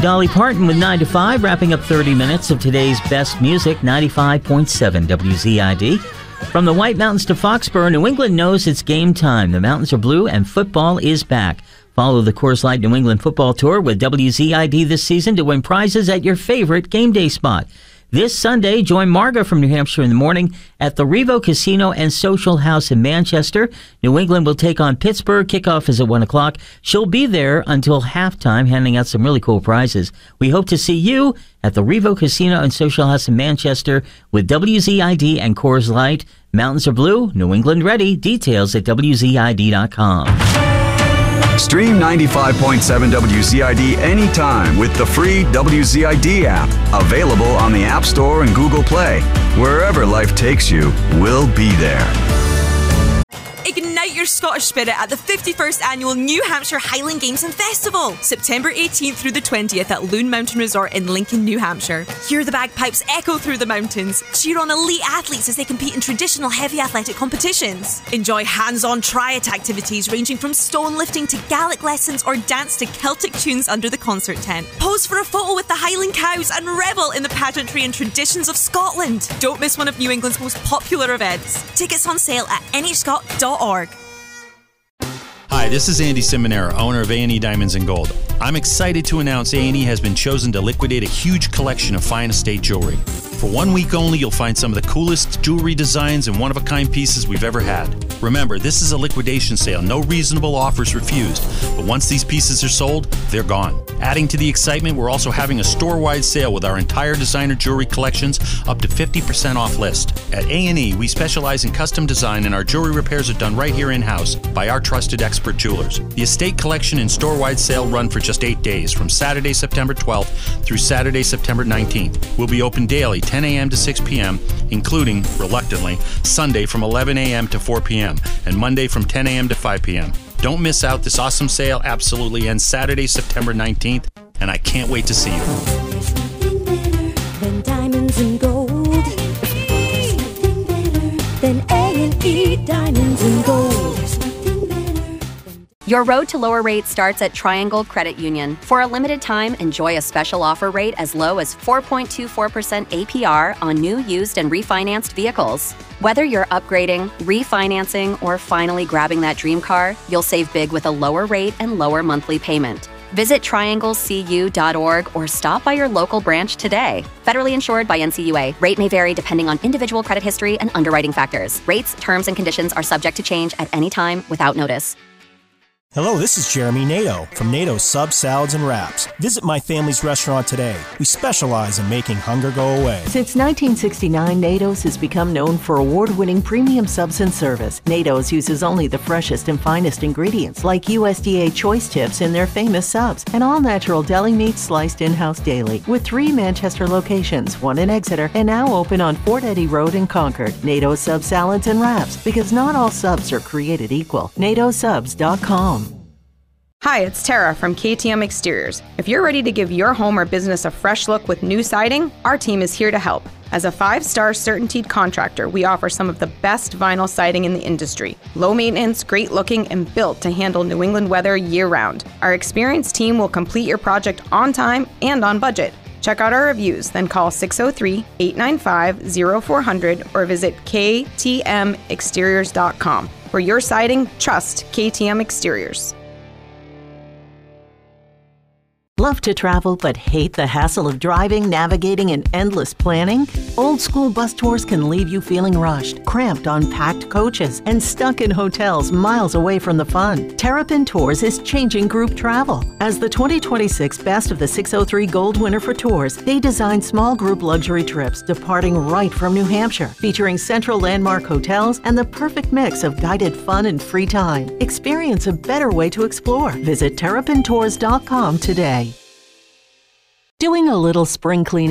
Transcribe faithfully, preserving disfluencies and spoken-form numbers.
Dolly Parton with nine to five, wrapping up thirty minutes of today's best music, ninety-five point seven W Z I D. From the White Mountains to Foxborough, New England knows it's game time. The mountains are blue and football is back. Follow the Coors Light New England Football Tour with W Z I D this season to win prizes at your favorite game day spot. This Sunday, join Marga from New Hampshire in the morning at the Revo Casino and Social House in Manchester. New England will take on Pittsburgh. Kickoff is at one o'clock. She'll be there until halftime, handing out some really cool prizes. We hope to see you at the Revo Casino and Social House in Manchester with W Z I D and Coors Light. Mountains are blue, New England ready. Details at W Z I D dot com. Stream ninety-five point seven W Z I D anytime with the free W Z I D app. Available on the App Store and Google Play. Wherever life takes you, we'll be there. Ignite your Scottish spirit at the fifty-first Annual New Hampshire Highland Games and Festival, September eighteenth through the twentieth at Loon Mountain Resort in Lincoln, New Hampshire. Hear the bagpipes echo through the mountains. Cheer on elite athletes as they compete in traditional heavy athletic competitions. Enjoy hands-on triad activities ranging from stone lifting to Gaelic lessons or dance to Celtic tunes under the concert tent. Pose for a photo with the Highland cows and revel in the pageantry and traditions of Scotland. Don't miss one of New England's most popular events. Tickets on sale at N H scot dot org. Hi, this is Andy Simonera, owner of A and E Diamonds and Gold. I'm excited to announce A and E has been chosen to liquidate a huge collection of fine estate jewelry. For one week only, you'll find some of the coolest jewelry designs and one-of-a-kind pieces we've ever had. Remember, this is a liquidation sale. No reasonable offers refused. But once these pieces are sold, they're gone. Adding to the excitement, we're also having a store-wide sale with our entire designer jewelry collections up to fifty percent off list. At A and E, we specialize in custom design, and our jewelry repairs are done right here in-house by our trusted expert jewelers. The estate collection and store-wide sale run for just eight days, from Saturday, September twelfth through Saturday, September nineteenth. We'll be open daily, ten a.m. to six p.m., including, reluctantly, Sunday from eleven a.m. to four p.m., and Monday from ten a.m. to five p.m. Don't miss out. This awesome sale absolutely ends Saturday, September nineteenth, and I can't wait to see you. There's nothing better than diamonds and gold. There's nothing better than A and E Diamonds and Gold. There's nothing better than... Your road to lower rates starts at Triangle Credit Union. For a limited time, enjoy a special offer rate as low as four point two four percent A P R on new, used, and refinanced vehicles. Whether you're upgrading, refinancing, or finally grabbing that dream car, you'll save big with a lower rate and lower monthly payment. Visit triangle c u dot org or stop by your local branch today. Federally insured by N C U A. Rate may vary depending on individual credit history and underwriting factors. Rates, terms, and conditions are subject to change at any time without notice. Hello, this is Jeremy Nato from Nato Sub Salads and Wraps. Visit my family's restaurant today. We specialize in making hunger go away. Since nineteen sixty-nine, Nato's has become known for award-winning premium subs and service. Nato's uses only the freshest and finest ingredients like U S D A choice tips in their famous subs and all-natural deli meat sliced in-house daily. With three Manchester locations, one in Exeter, and now open on Fort Eddy Road in Concord. Nato's Sub Salads and Wraps, because not all subs are created equal. nato subs dot com. Hi, it's Tara from K T M Exteriors. If you're ready to give your home or business a fresh look with new siding, our team is here to help. As a five-star CertainTeed contractor, we offer some of the best vinyl siding in the industry. Low maintenance, great looking, and built to handle New England weather year-round. Our experienced team will complete your project on time and on budget. Check out our reviews, then call six oh three, eight nine five, oh four hundred or visit k t m exteriors dot com. For your siding, trust K T M Exteriors. Love to travel but hate the hassle of driving, navigating, and endless planning? Old school bus tours can leave you feeling rushed, cramped on packed coaches, and stuck in hotels miles away from the fun. Terrapin Tours is changing group travel. As the twenty twenty-six Best of the six oh three Gold winner for tours, they designed small group luxury trips departing right from New Hampshire, featuring central landmark hotels and the perfect mix of guided fun and free time. Experience a better way to explore. Visit terrapin tours dot com today. Doing a little spring cleaning